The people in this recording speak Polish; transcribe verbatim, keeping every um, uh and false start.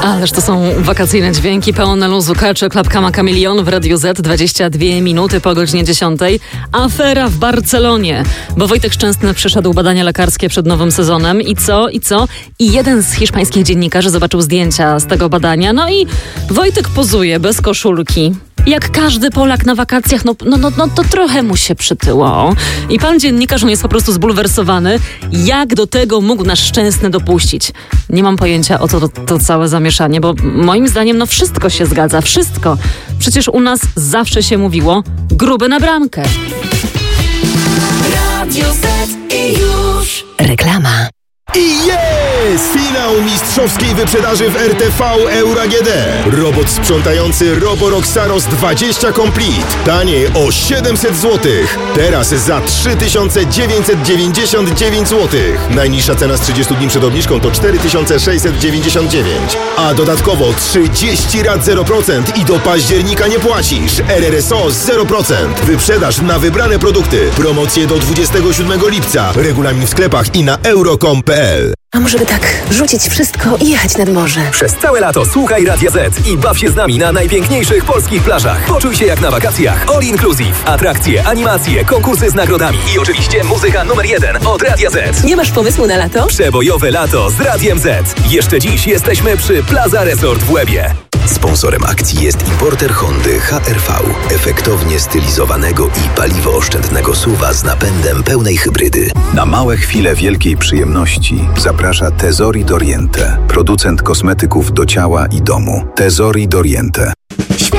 Ależ to są wakacyjne dźwięki, pełne luzu. Kacze, klapka ma kamilion w Radiu Z, dwadzieścia dwie minuty po godzinie dziesiątej. Afera w Barcelonie, bo Wojtek Szczęsny przeszedł badania lekarskie przed nowym sezonem. I co? I co? I jeden z hiszpańskich dziennikarzy zobaczył zdjęcia z tego badania. No i Wojtek pozuje bez koszulki. Jak każdy Polak na wakacjach, no, no, no, no to trochę mu się przytyło. I pan dziennikarz, on jest po prostu zbulwersowany. Jak do tego mógł nasz Szczęsny dopuścić? Nie mam pojęcia, o co to, to całe zamieszanie, bo moim zdaniem no wszystko się zgadza, wszystko. Przecież u nas zawsze się mówiło grube na bramkę. Radio Z i już reklama. I jest! Finał mistrzowskiej wyprzedaży w R T V Euro A G D. Robot sprzątający Roborock Saros dwadzieścia Complete. Taniej o siedemset złotych. Teraz za trzy tysiące dziewięćset dziewięćdziesiąt dziewięć złotych. Najniższa cena z trzydziestu dni przed obniżką to cztery tysiące sześćset dziewięćdziesiąt dziewięć. A dodatkowo trzydzieści rat zero procent i do października nie płacisz. R R S O zero procent. Wyprzedaż na wybrane produkty. Promocje do dwudziestego siódmego lipca. Regulamin w sklepach i na euro kropka com kropka p l. A może by tak rzucić wszystko i jechać nad morze? Przez całe lato słuchaj Radia Z i baw się z nami na najpiękniejszych polskich plażach. Poczuj się jak na wakacjach. All inclusive. Atrakcje, animacje, konkursy z nagrodami i oczywiście muzyka numer jeden od Radia Z. Nie masz pomysłu na lato? Przebojowe lato z Radiem Z. Jeszcze dziś jesteśmy przy Plaza Resort w Łebie. Sponsorem akcji jest importer Hondy H R V, efektownie stylizowanego i paliwooszczędnego suwa z napędem pełnej hybrydy. Na małe chwile wielkiej przyjemności zaprasza Tesori Doriente, producent kosmetyków do ciała i domu. Tesori Doriente.